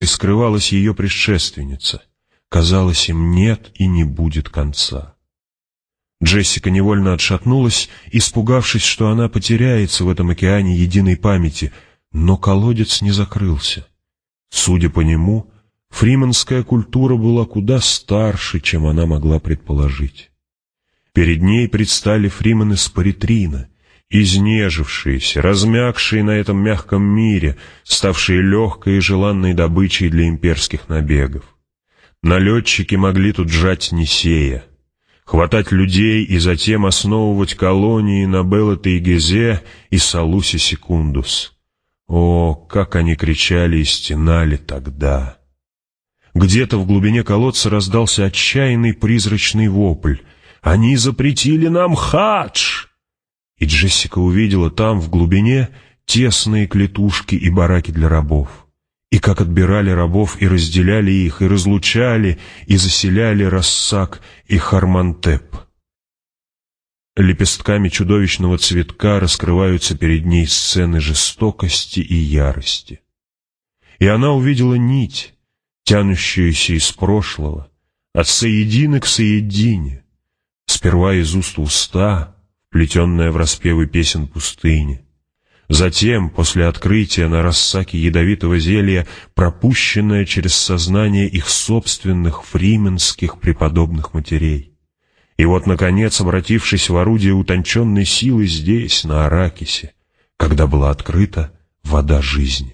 и скрывалась ее предшественница. Казалось, им нет и не будет конца. Джессика невольно отшатнулась, испугавшись, что она потеряется в этом океане единой памяти, но колодец не закрылся. Судя по нему, фриманская культура была куда старше, чем она могла предположить. Перед ней предстали фримены с Паритрина, изнежившиеся, размягшие на этом мягком мире, ставшие легкой и желанной добычей для имперских набегов. Налетчики могли тут жать Нисея, хватать людей и затем основывать колонии на Беллате-и-Гезе и Салусе-Секундус. О, как они кричали и стенали тогда! Где-то в глубине колодца раздался отчаянный призрачный вопль: «Они запретили нам хадж!» И Джессика увидела там, в глубине, тесные клетушки и бараки для рабов, и как отбирали рабов и разделяли их, и разлучали, и заселяли Рассак и Хармантеп. Лепестками чудовищного цветка раскрываются перед ней сцены жестокости и ярости. И она увидела нить, тянущуюся из прошлого, от соедины к соедине, сперва из уст в уста, плетенная в распевы песен пустыни, затем, после открытия на Рассаке ядовитого зелья, пропущенная через сознание их собственных фрименских преподобных матерей. И вот, наконец, обратившись в орудие утонченной силы здесь, на Аракисе, когда была открыта вода жизни.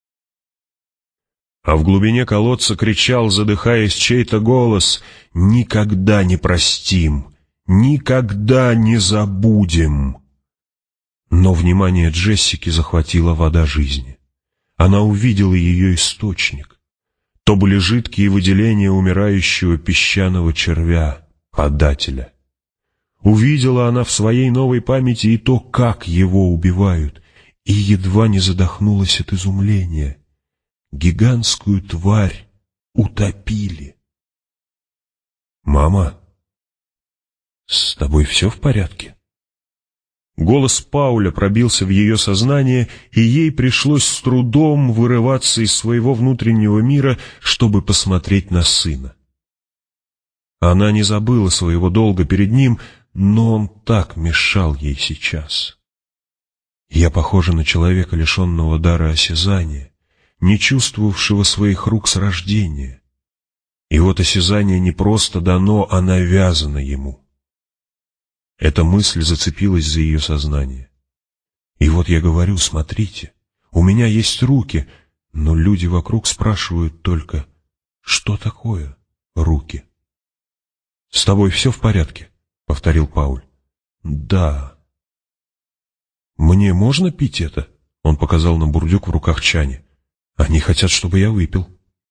А в глубине колодца кричал, задыхаясь, чей-то голос: «Никогда не простим! Никогда не забудем!» Но внимание Джессики захватила вода жизни. Она увидела ее источник. То были жидкие выделения умирающего песчаного червя, подателя. Увидела она в своей новой памяти и то, как его убивают, и едва не задохнулась от изумления. Гигантскую тварь утопили. «Мама, с тобой все в порядке?» Голос Пауля пробился в ее сознание, и ей пришлось с трудом вырываться из своего внутреннего мира, чтобы посмотреть на сына. Она не забыла своего долга перед ним, но он так мешал ей сейчас. Я похожа на человека, лишенного дара осязания, не чувствовавшего своих рук с рождения. И вот осязание не просто дано, а навязано ему. Эта мысль зацепилась за ее сознание. И вот я говорю: смотрите, у меня есть руки, но люди вокруг спрашивают только: что такое руки? «С тобой все в порядке?» — повторил Пауль. «Да». «Мне можно пить это?» — он показал на бурдюк в руках Чани. «Они хотят, чтобы я выпил».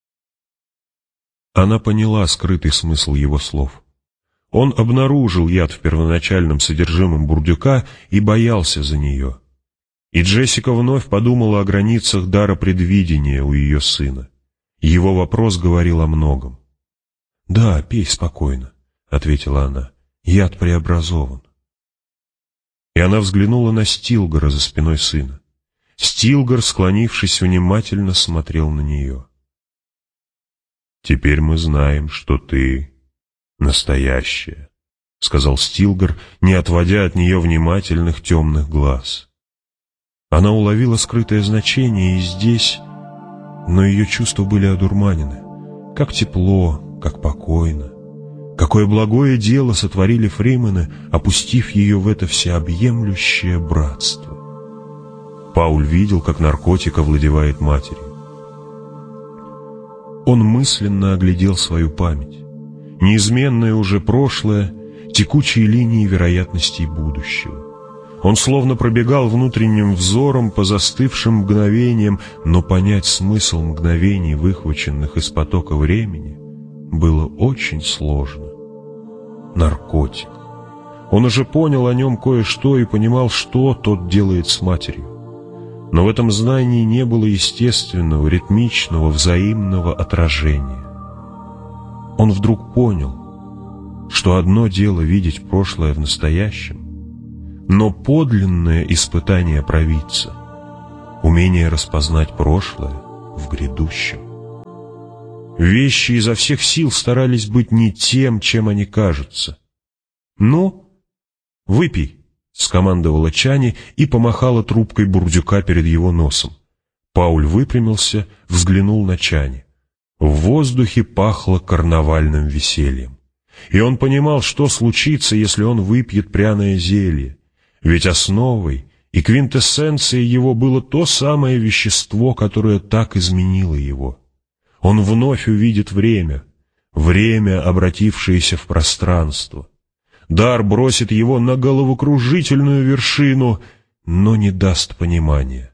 Она поняла скрытый смысл его слов. Он обнаружил яд в первоначальном содержимом бурдюка и боялся за нее. И Джессика вновь подумала о границах дара предвидения у ее сына. Его вопрос говорил о многом. «Да, пей спокойно», — ответила она. «Яд преобразован». И она взглянула на Стилгора за спиной сына. Стилгор, склонившись, внимательно смотрел на нее. «Теперь мы знаем, что ты настоящая», — сказал Стилгор, не отводя от нее внимательных темных глаз. Она уловила скрытое значение и здесь, но ее чувства были одурманены. Как тепло, как покойно. Какое благое дело сотворили фримены, опустив ее в это всеобъемлющее братство. Пауль видел, как наркотик овладевает матерью. Он мысленно оглядел свою память. Неизменное уже прошлое, текучие линии вероятностей будущего. Он словно пробегал внутренним взором по застывшим мгновениям, но понять смысл мгновений, выхваченных из потока времени, было очень сложно. Наркотик. Он уже понял о нем кое-что и понимал, что тот делает с матерью. Но в этом знании не было естественного, ритмичного, взаимного отражения. Он вдруг понял, что одно дело видеть прошлое в настоящем, но подлинное испытание провидца — умение распознать прошлое в грядущем. Вещи изо всех сил старались быть не тем, чем они кажутся. «Ну, выпей», — скомандовала Чани и помахала трубкой бурдюка перед его носом. Пауль выпрямился, взглянул на Чани. В воздухе пахло карнавальным весельем. И он понимал, что случится, если он выпьет пряное зелье. Ведь основой и квинтэссенцией его было то самое вещество, которое так изменило его. Он вновь увидит время, обратившееся в пространство. Дар бросит его на головокружительную вершину, но не даст понимания.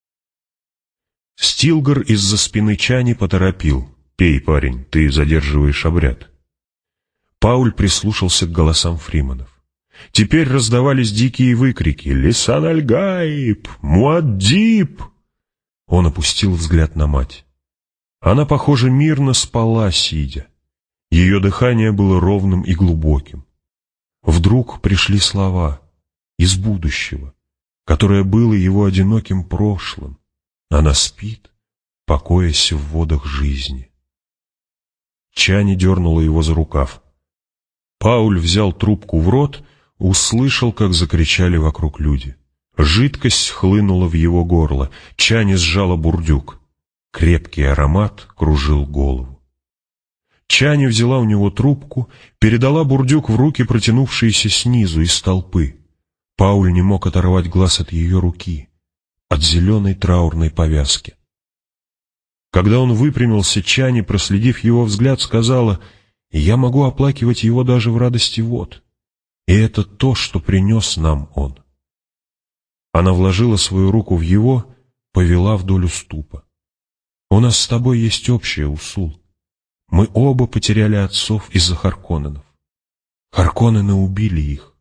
Стилгар из-за спины Чани поторопил. «Пей, парень, ты задерживаешь обряд». Пауль прислушался к голосам фриманов. Теперь раздавались дикие выкрики «Лисан аль-Гаиб! Муаддиб!». Он опустил взгляд на мать. Она, похоже, мирно спала, сидя. Ее дыхание было ровным и глубоким. Вдруг пришли слова из будущего, которое было его одиноким прошлым. Она спит, покоясь в водах жизни. Чани дернула его за рукав. Пауль взял трубку в рот, услышал, как закричали вокруг люди. Жидкость хлынула в его горло. Чани сжала бурдюк. Крепкий аромат кружил голову. Чани взяла у него трубку, передала бурдюк в руки, протянувшиеся снизу из толпы. Пауль не мог оторвать глаз от ее руки, от зеленой траурной повязки. Когда он выпрямился, Чани, проследив его взгляд, сказала: «Я могу оплакивать его даже в радости вод, и это то, что принес нам он». Она вложила свою руку в его, повела вдоль уступа. «У нас с тобой есть общее, Усул. Мы оба потеряли отцов из-за Харконненов. Харконнены убили их».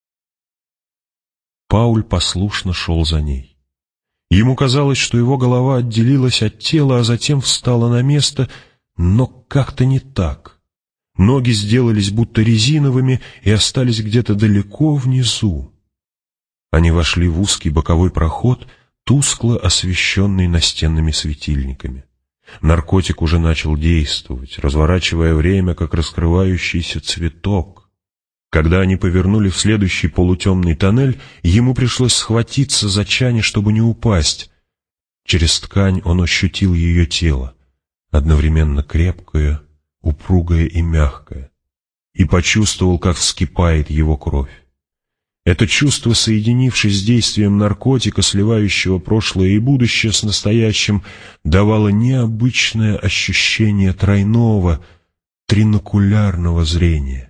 Пауль послушно шел за ней. Ему казалось, что его голова отделилась от тела, а затем встала на место, но как-то не так. Ноги сделались будто резиновыми и остались где-то далеко внизу. Они вошли в узкий боковой проход, тускло освещенный настенными светильниками. Наркотик уже начал действовать, разворачивая время, как раскрывающийся цветок. Когда они повернули в следующий полутемный тоннель, ему пришлось схватиться за Чани, чтобы не упасть. Через ткань он ощутил ее тело, одновременно крепкое, упругое и мягкое, и почувствовал, как вскипает его кровь. Это чувство, соединившись с действием наркотика, сливающего прошлое и будущее с настоящим, давало необычное ощущение тройного, тринокулярного зрения.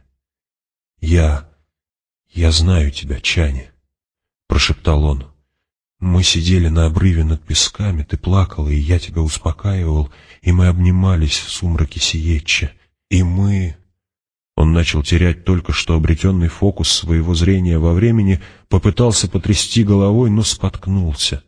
«Я знаю тебя, Чани», — прошептал он. «Мы сидели на обрыве над песками, ты плакала, и я тебя успокаивал, и мы обнимались в сумраке Сиетча, и мы...» Он начал терять только что обретенный фокус своего зрения во времени, попытался потрясти головой, но споткнулся.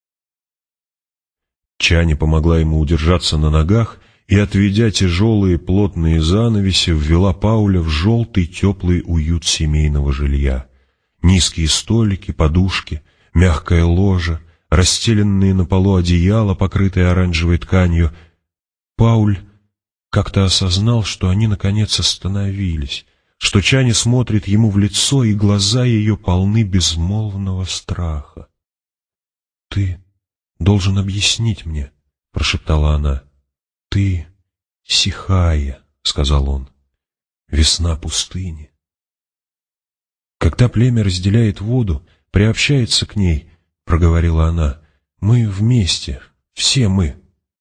Чани помогла ему удержаться на ногах и, отведя тяжелые плотные занавеси, ввела Пауля в желтый теплый уют семейного жилья. Низкие столики, подушки, мягкое ложе, расстеленные на полу одеяла, покрытые оранжевой тканью. Пауль как-то осознал, что они наконец остановились, что Чани смотрит ему в лицо, и глаза ее полны безмолвного страха. «Ты должен объяснить мне», — прошептала она. «Ты Сихая», — сказал он, — «весна пустыни». «Когда племя разделяет воду, приобщается к ней», — проговорила она, — «мы вместе, все мы.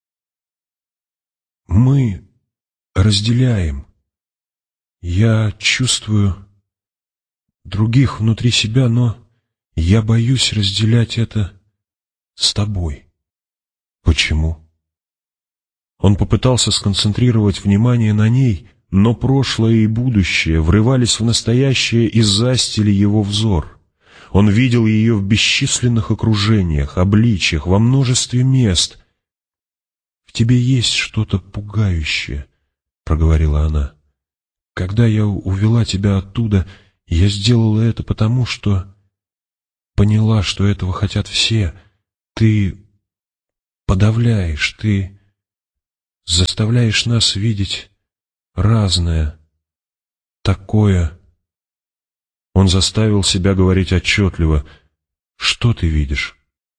Мы разделяем. Я чувствую других внутри себя, но я боюсь разделять это с тобой». «Почему?» Он попытался сконцентрировать внимание на ней, но прошлое и будущее врывались в настоящее и застили его взор. Он видел ее в бесчисленных окружениях, обличьях, во множестве мест. «В тебе есть что-то пугающее», — проговорила она. «Когда я увела тебя оттуда, я сделала это потому, что поняла, что этого хотят все. Ты подавляешь, ты заставляешь нас видеть разное, такое. Он заставил себя говорить отчетливо. Что ты видишь?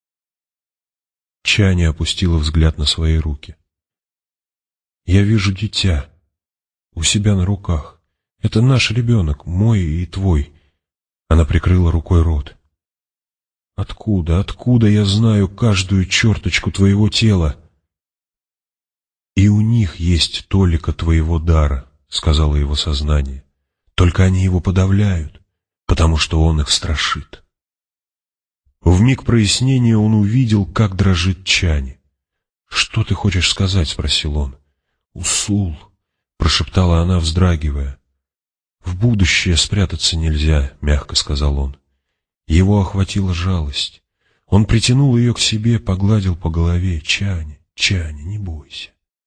Чани опустила взгляд на свои руки. Я вижу дитя у себя на руках. Это наш ребенок, мой и твой. Она прикрыла рукой рот. Откуда я знаю каждую черточку твоего тела? И у них есть толика твоего дара, сказала его сознание. Только они его подавляют, потому что он их страшит. В миг прояснения он увидел, как дрожит Чани. «Что ты хочешь сказать?» — спросил он. «Усул», — прошептала она, вздрагивая. «В будущее спрятаться нельзя», — мягко сказал он. Его охватила жалость. Он притянул ее к себе, погладил по голове. «Чани, Чани, не бойся».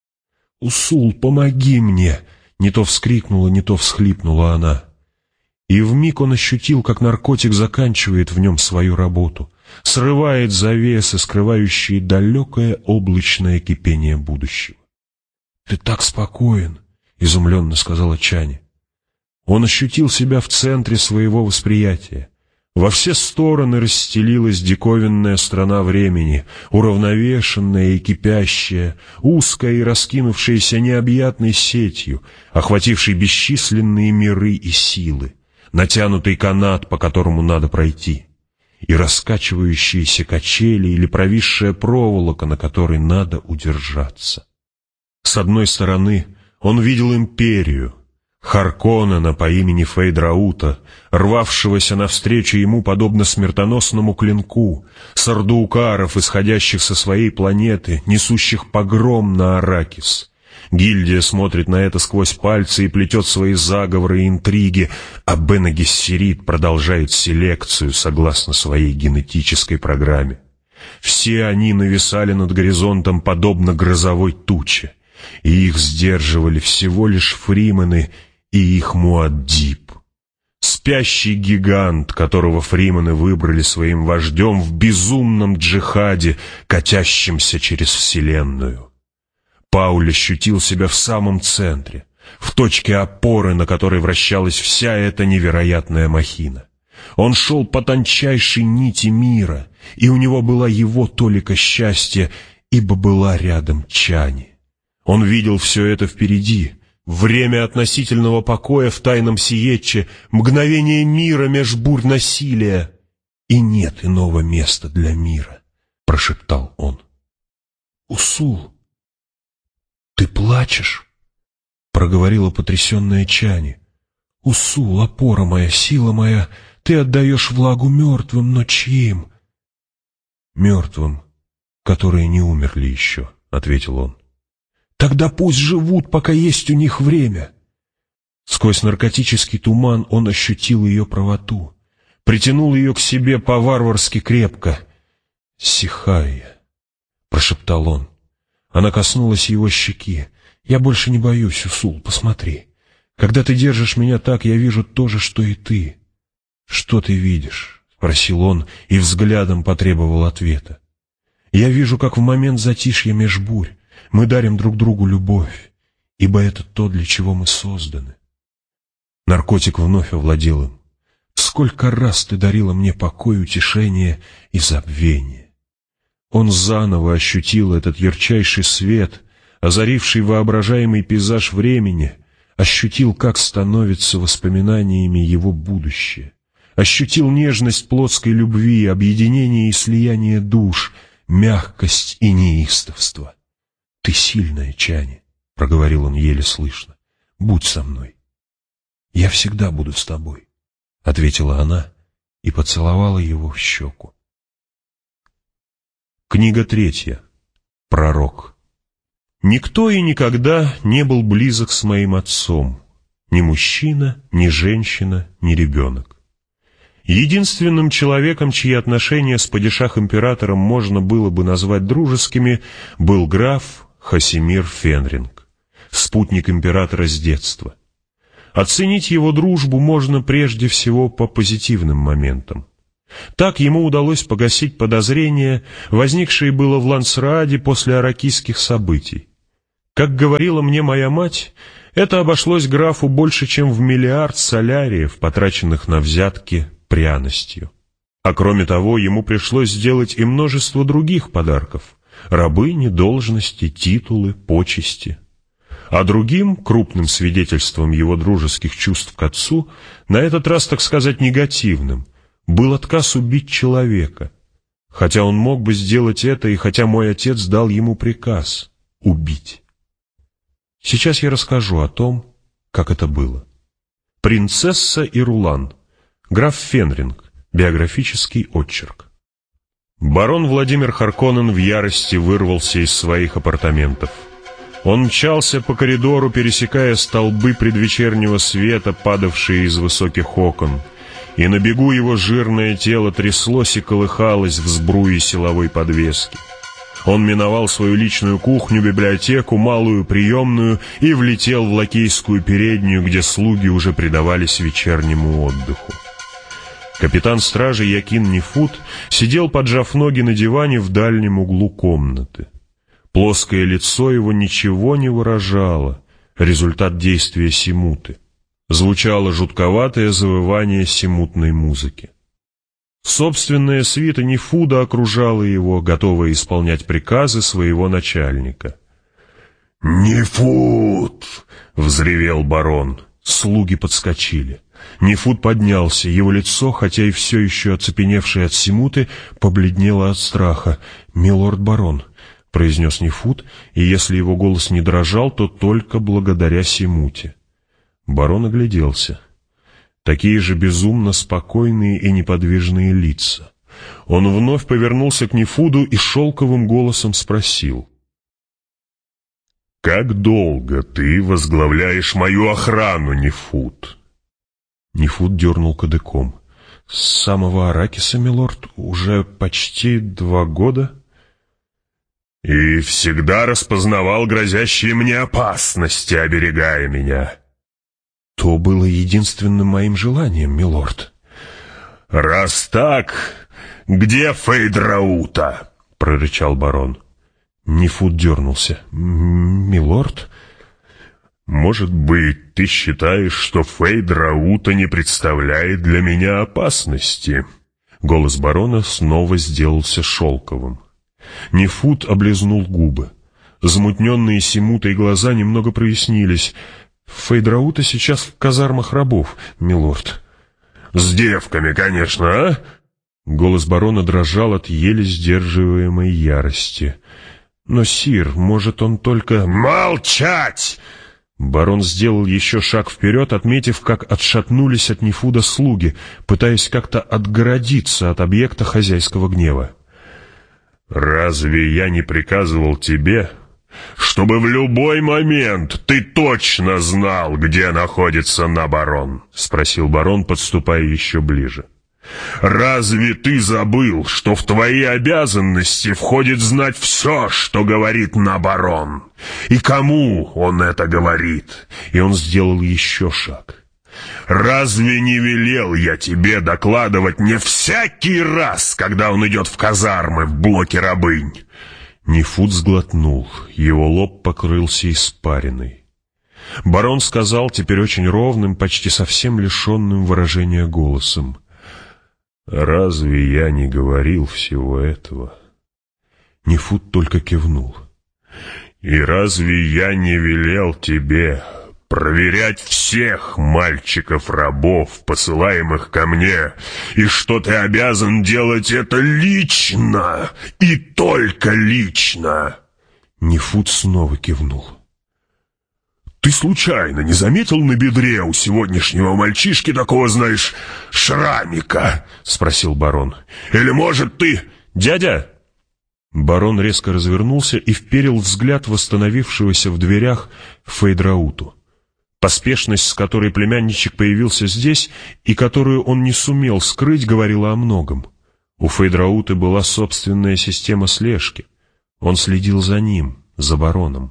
«Усул, помоги мне!» — не то вскрикнула, не то всхлипнула она. И вмиг он ощутил, как наркотик заканчивает в нем свою работу, срывает завесы, скрывающие далекое облачное кипение будущего. «Ты так спокоен», — изумленно сказала Чани. Он ощутил себя в центре своего восприятия. Во все стороны расстелилась диковинная страна времени, уравновешенная и кипящая, узкая и раскинувшаяся необъятной сетью, охватившей бесчисленные миры и силы, натянутый канат, по которому надо пройти, и раскачивающиеся качели или провисшая проволока, на которой надо удержаться. С одной стороны он видел империю, Харконнена по имени Фейдраута, рвавшегося навстречу ему подобно смертоносному клинку, сардуукаров, исходящих со своей планеты, несущих погром на Аракис. Гильдия смотрит на это сквозь пальцы и плетет свои заговоры и интриги, а Бene Gesserit продолжает селекцию согласно своей генетической программе. Все они нависали над горизонтом подобно грозовой туче, и их сдерживали всего лишь фримены и их Муаддиб. Спящий гигант, которого фримены выбрали своим вождем в безумном джихаде, катящемся через вселенную. Пауль ощутил себя в самом центре, в точке опоры, на которой вращалась вся эта невероятная махина. Он шел по тончайшей нити мира, и у него была его толика счастья, ибо была рядом Чани. Он видел все это впереди, время относительного покоя в тайном Сиетче, мгновение мира меж бурь насилия. «И нет иного места для мира», — прошептал он. «Усул, ты плачешь?» — проговорила потрясенная Чани. «Усул, опора моя, сила моя, ты отдаешь влагу мертвым, но чьим?» «Мертвым, которые не умерли еще», — ответил он. «Тогда пусть живут, пока есть у них время». Сквозь наркотический туман он ощутил ее правоту, притянул ее к себе по-варварски крепко. «Сихая», — прошептал он. Она коснулась его щеки. «Я больше не боюсь, Усул, посмотри. Когда ты держишь меня так, я вижу то же, что и ты». «Что ты видишь?» — спросил он и взглядом потребовал ответа. «Я вижу, как в момент затишья меж бурь мы дарим друг другу любовь, ибо это то, для чего мы созданы». Наркотик вновь овладел им. «Сколько раз ты дарила мне покой, утешение и забвение». Он заново ощутил этот ярчайший свет, озаривший воображаемый пейзаж времени, ощутил, как становится воспоминаниями его будущее, ощутил нежность плотской любви, объединение и слияние душ, мягкость и неистовство. «Ты сильная, Чани», — проговорил он еле слышно. «Будь со мной». «Я всегда буду с тобой», — ответила она и поцеловала его в щеку. Книга 3. Пророк. «Никто и никогда не был близок с моим отцом, ни мужчина, ни женщина, ни ребенок. Единственным человеком, чьи отношения с падишах-императором можно было бы назвать дружескими, был граф Хасимир Фенринг, спутник императора с детства. Оценить его дружбу можно прежде всего по позитивным моментам. Так ему удалось погасить подозрения, возникшие было в Лансрааде после аракийских событий. Как говорила мне моя мать, это обошлось графу больше, чем в 1 миллиард соляриев, потраченных на взятки пряностью. А кроме того, ему пришлось сделать и множество других подарков: рабыни, должности, титулы, почести. А другим крупным свидетельством его дружеских чувств к отцу, на этот раз, так сказать, негативным, был отказ убить человека. Хотя он мог бы сделать это, и хотя мой отец дал ему приказ убить. Сейчас я расскажу о том, как это было. «Принцесса и Рулан». Граф Фенринг. Биографический очерк. Барон Владимир Харконнен в ярости вырвался из своих апартаментов. Он мчался по коридору, пересекая столбы предвечернего света, падавшие из высоких окон, и на бегу его жирное тело тряслось и колыхалось в сбруе силовой подвески. Он миновал свою личную кухню, библиотеку, малую приемную и влетел в лакейскую переднюю, где слуги уже предавались вечернему отдыху. Капитан стражи Якин Нефут сидел, поджав ноги на диване в дальнем углу комнаты. Плоское лицо его ничего не выражало, результат действия симуты. Звучало жутковатое завывание симутной музыки. Собственная свита Нефуда окружала его, готовая исполнять приказы своего начальника. «Нефуд!» — взревел барон. Слуги подскочили. Нефуд поднялся, его лицо, хотя и все еще оцепеневшее от симуты, побледнело от страха. «Милорд барон», — произнес Нефуд, и если его голос не дрожал, то только благодаря симуте. Барон огляделся. Такие же безумно спокойные и неподвижные лица. Он вновь повернулся к Нефуду и шелковым голосом спросил: «Как долго ты возглавляешь мою охрану, Нефуд?» Нефуд дернул кадыком. «С самого Аракиса, милорд, уже почти 2 года». «И всегда распознавал грозящие мне опасности, оберегая меня». «То было единственным моим желанием, милорд». «Раз так, где Фейдраута?» — прорычал барон. Нефуд дернулся. «Милорд?» «Может быть, ты считаешь, что Фейдраута не представляет для меня опасности?» Голос барона снова сделался шелковым. Нефуд облизнул губы. Замутненные симутой глаза немного прояснились. «Фейдраута сейчас в казармах рабов, милорд». «С девками, конечно, а?» Голос барона дрожал от еле сдерживаемой ярости. «Но, сир, может, он только...» «Молчать!» Барон сделал еще шаг вперед, отметив, как отшатнулись от Нефуда слуги, пытаясь как-то отгородиться от объекта хозяйского гнева. «Разве я не приказывал тебе, чтобы в любой момент ты точно знал, где находится Набарон?» — спросил барон, подступая еще ближе. «Разве ты забыл, что в твои обязанности входит знать все, что говорит Набарон? И кому он это говорит?» И он сделал еще шаг. «Разве не велел я тебе докладывать мне всякий раз, когда он идет в казармы в блоке рабынь?» Нефуд сглотнул, его лоб покрылся испариной. Барон сказал теперь очень ровным, почти совсем лишенным выражения голосом: «Разве я не говорил всего этого?» Нефуд только кивнул. «И разве я не велел тебе проверять всех мальчиков-рабов, посылаемых ко мне, и что ты обязан делать это лично и только лично?» Нефуд снова кивнул. «Ты случайно не заметил на бедре у сегодняшнего мальчишки такого, знаешь, шрамика?» — спросил барон. «Или, может, ты...» «Дядя!» Барон резко развернулся и вперил взгляд восстановившегося в дверях Фейдрауту. Поспешность, с которой племянничек появился здесь, и которую он не сумел скрыть, говорила о многом. У Фейдрауты была собственная система слежки. Он следил за ним, за бароном.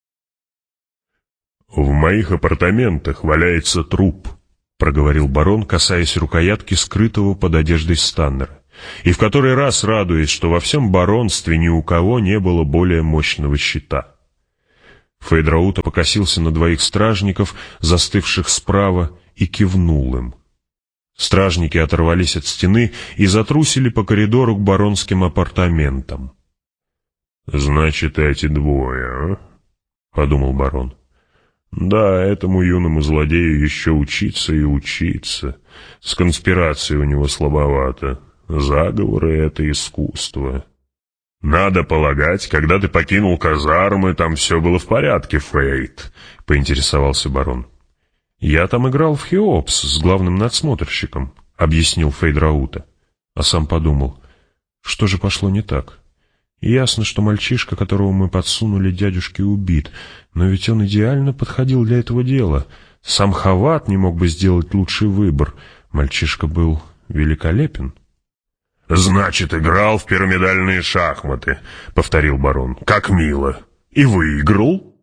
«В моих апартаментах валяется труп», — проговорил барон, касаясь рукоятки скрытого под одеждой Станнера, и в который раз радуясь, что во всем баронстве ни у кого не было более мощного щита. Фейдраута покосился на двоих стражников, застывших справа, и кивнул им. Стражники оторвались от стены и затрусили по коридору к баронским апартаментам. «Значит, эти двое, а?» — подумал барон. «Да, этому юному злодею еще учиться и учиться. С конспирацией у него слабовато. Заговоры — это искусство. Надо полагать, когда ты покинул казармы, там все было в порядке, Фейт», — поинтересовался барон. «Я там играл в Хеопс с главным надсмотрщиком», — объяснил Фейдраута. А сам подумал, что же пошло не так? Ясно, что мальчишка, которого мы подсунули дядюшке, убит, но ведь он идеально подходил для этого дела. Сам Хават не мог бы сделать лучший выбор. Мальчишка был великолепен. «Значит, играл в пирамидальные шахматы», — повторил барон. «Как мило. И выиграл?»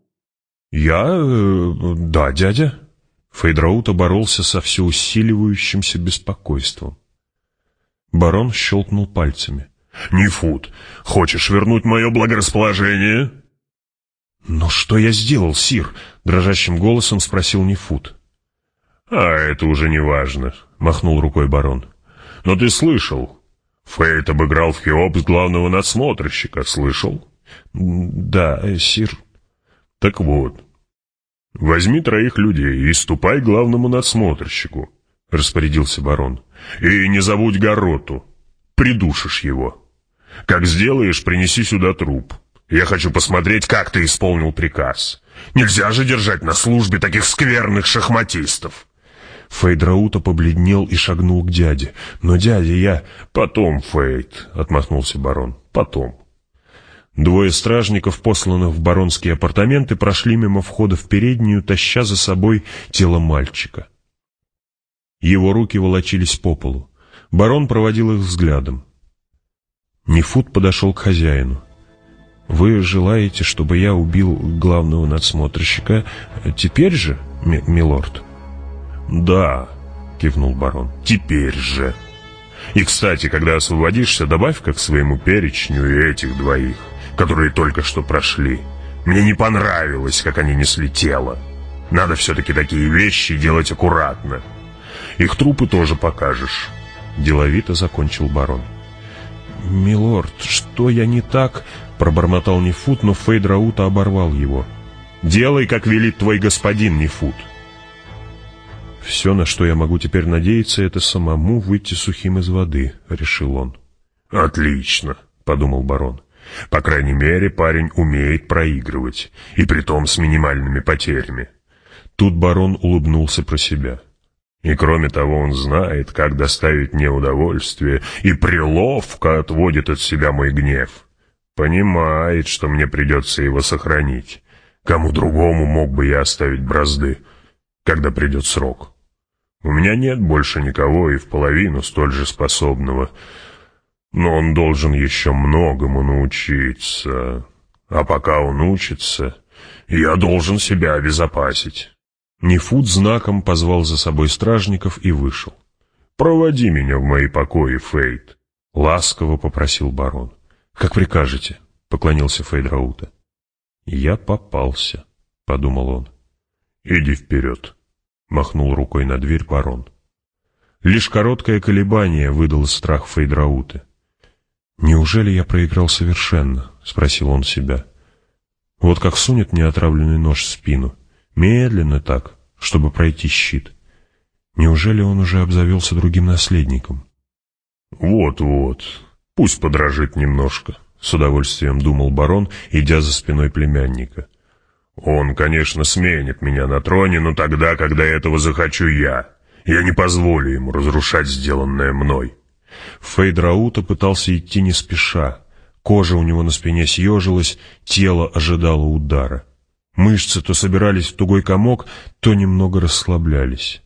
Да, дядя». Фейдраута боролся со всеусиливающимся беспокойством. Барон щелкнул пальцами. «Нефут, хочешь вернуть мое благорасположение?» «Но что я сделал, сир?» — дрожащим голосом спросил Нефут. «А это уже не важно», — махнул рукой барон. «Но ты слышал? Фейт обыграл в Хеопс главного надсмотрщика, слышал?» «Да, сир». «Так вот, возьми 3 людей и ступай к главному надсмотрщику», — распорядился барон. «И не забудь Гароту. Придушишь его. Как сделаешь, принеси сюда труп. Я хочу посмотреть, как ты исполнил приказ. Нельзя же держать на службе таких скверных шахматистов». Фейдраута побледнел и шагнул к дяде. «Но, дядя, я...» «Потом, Фейт», — отмахнулся барон, — «потом». 2 стражников, посланных в баронские апартаменты, прошли мимо входа в переднюю, таща за собой тело мальчика. Его руки волочились по полу. Барон проводил их взглядом. Нефут подошел к хозяину. «Вы желаете, чтобы я убил главного надсмотрщика теперь же, милорд?» «Да», — кивнул барон, — «теперь же. И, кстати, когда освободишься, добавь-ка к своему перечню и этих 2, которые только что прошли. Мне не понравилось, как они несли тело. Надо все-таки такие вещи делать аккуратно. Их трупы тоже покажешь». Деловито закончил барон. «Милорд, что я не так?» — пробормотал Нефут, но Фейдраута оборвал его. «Делай, как велит твой господин, Нефут». «Все, на что я могу теперь надеяться, это самому выйти сухим из воды», — решил он. «Отлично», — подумал барон. «По крайней мере, парень умеет проигрывать, и притом с минимальными потерями». Тут барон улыбнулся про себя. «И кроме того, он знает, как доставить мне удовольствие, и приловко отводит от себя мой гнев. Понимает, что мне придется его сохранить. Кому другому мог бы я оставить бразды, когда придет срок? У меня нет больше никого и в половину столь же способного. Но он должен еще многому научиться. А пока он учится, я должен себя обезопасить». Нефут знаком позвал за собой стражников и вышел. «Проводи меня в мои покои, Фейт», — ласково попросил барон. «Как прикажете», — поклонился Фейдраута. «Я попался», — подумал он. «Иди вперед», — махнул рукой на дверь барон. Лишь короткое колебание выдало страх Фейдрауты. «Неужели я проиграл совершенно?» — спросил он себя. «Вот как сунет мне отравленный нож в спину. Медленно так, чтобы пройти щит. Неужели он уже обзавелся другим наследником?» «Вот-вот, пусть подражит немножко», — с удовольствием думал барон, идя за спиной племянника. «Он, конечно, сменит меня на троне, но тогда, когда этого захочу я. Я не позволю ему разрушать сделанное мной». Фейдраута пытался идти не спеша. Кожа у него на спине съежилась, тело ожидало удара. Мышцы то собирались в тугой комок, то немного расслаблялись.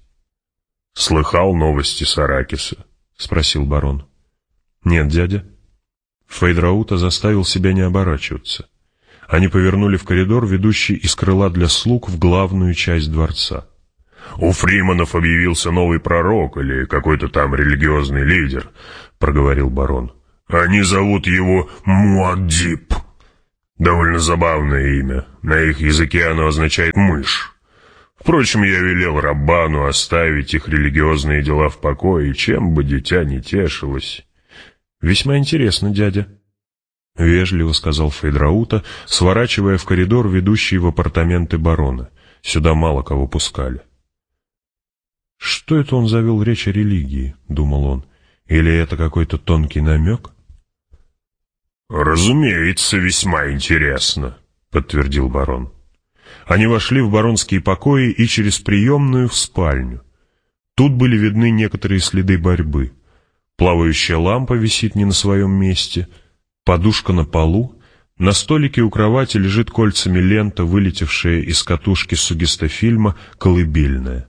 «Слыхал новости с Аракиса?» — спросил барон. «Нет, дядя». Фейдраута заставил себя не оборачиваться. Они повернули в коридор, ведущий из крыла для слуг в главную часть дворца. «У Фриманов объявился новый пророк или какой-то там религиозный лидер», — проговорил барон. «Они зовут его Муаддиб». Довольно забавное имя. На их языке оно означает «мышь». Впрочем, я велел Раббану оставить их религиозные дела в покое, чем бы дитя не тешилось. «Весьма интересно, дядя», — вежливо сказал Фейдраута, сворачивая в коридор, ведущий в апартаменты барона. Сюда мало кого пускали. «Что это он завел речь о религии?» — думал он. «Или это какой-то тонкий намек?» «Разумеется, весьма интересно», — подтвердил барон. Они вошли в баронские покои и через приемную в спальню. Тут были видны некоторые следы борьбы. Плавающая лампа висит не на своем месте, подушка на полу, на столике у кровати лежит кольцами лента, вылетевшая из катушки сугестофильма, колыбельная.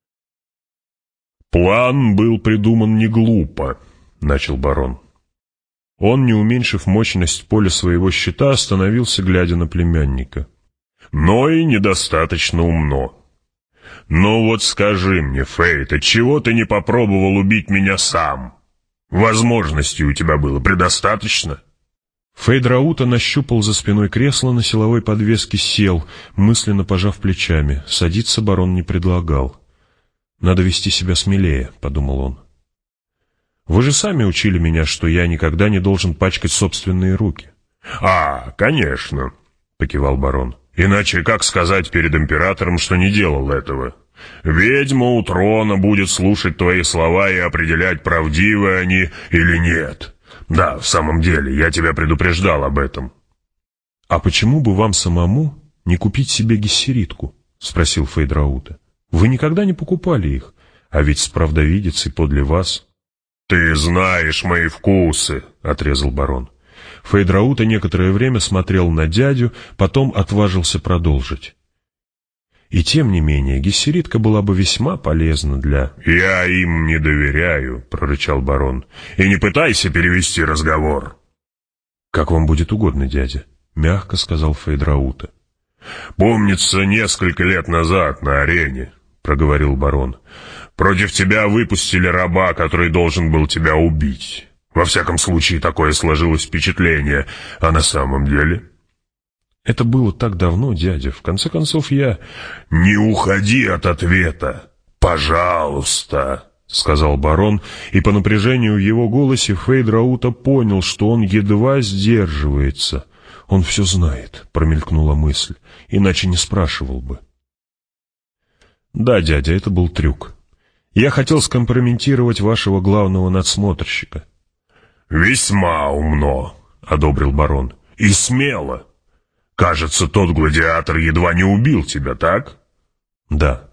«План был придуман не глупо», — начал барон. Он, не уменьшив мощность поля своего щита, остановился, глядя на племянника. «Но и недостаточно умно. Но вот скажи мне, Фейт, отчего ты не попробовал убить меня сам? Возможностей у тебя было предостаточно?» Фейдраута нащупал за спиной кресло на силовой подвеске, сел, мысленно пожав плечами. Садиться барон не предлагал. «Надо вести себя смелее», — подумал он. «Вы же сами учили меня, что я никогда не должен пачкать собственные руки». «Конечно», — покивал барон. «Иначе как сказать перед императором, что не делал этого? Ведьма у трона будет слушать твои слова и определять, правдивы они или нет. Да, в самом деле, я тебя предупреждал об этом». «А почему бы вам самому не купить себе гессеритку?» — спросил Фейдраута. «Вы никогда не покупали их, а ведь справдовидицей подле вас». «Ты знаешь мои вкусы», — отрезал барон. Фейдраута некоторое время смотрел на дядю, потом отважился продолжить. «И тем не менее, гессеритка была бы весьма полезна для...» «Я им не доверяю», — прорычал барон. «И не пытайся перевести разговор». «Как вам будет угодно, дядя», — мягко сказал Фейдраута. «Помнится, несколько лет назад на арене», — проговорил барон, — «против тебя выпустили раба, который должен был тебя убить. Во всяком случае, такое сложилось впечатление. А на самом деле...» «Это было так давно, дядя. В конце концов, я...» «Не уходи от ответа! Пожалуйста!» — сказал барон, и по напряжению в его голосе Фейдраута понял, что он едва сдерживается. «Он все знает», — промелькнула мысль, — «иначе не спрашивал бы». «Да, дядя, это был трюк. Я хотел скомпрометировать вашего главного надсмотрщика». «Весьма умно», — одобрил барон, — «и смело. Кажется, тот гладиатор едва не убил тебя, так?» «Да».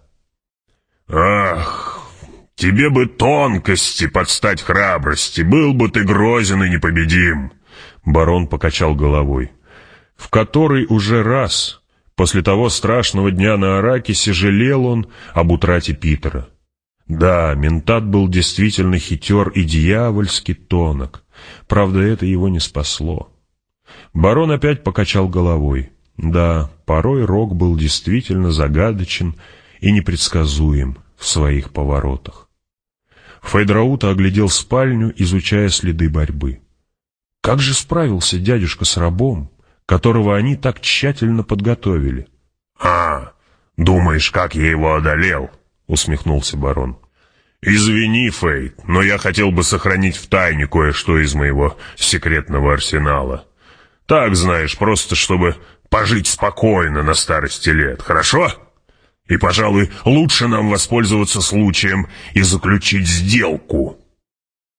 «Ах, тебе бы тонкости подстать храбрости, был бы ты грозен и непобедим», — барон покачал головой. В который уже раз, после того страшного дня на Аракисе, жалел он об утрате Питера. Да, ментат был действительно хитер и дьявольски тонок. Правда, это его не спасло. Барон опять покачал головой. Да, порой Рок был действительно загадочен и непредсказуем в своих поворотах. Фейдраута оглядел спальню, изучая следы борьбы. Как же справился дядюшка с рабом, которого они так тщательно подготовили? Думаешь, как я его одолел?» — усмехнулся барон. «Извини, Фейт, но я хотел бы сохранить в тайне кое-что из моего секретного арсенала. Так, знаешь, просто чтобы пожить спокойно на старости лет, хорошо? И, пожалуй, лучше нам воспользоваться случаем и заключить сделку».